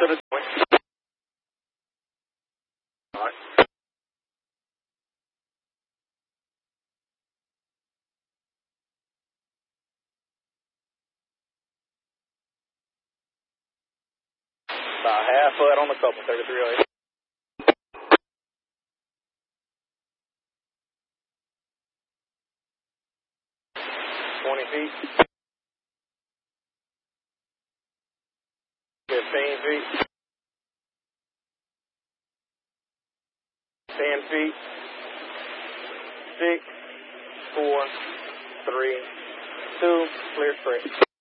to the point. All right. About half foot on the couple, 3308. 20 feet. 15 feet. 10 feet. 6, 4, 3, 2, clear straight.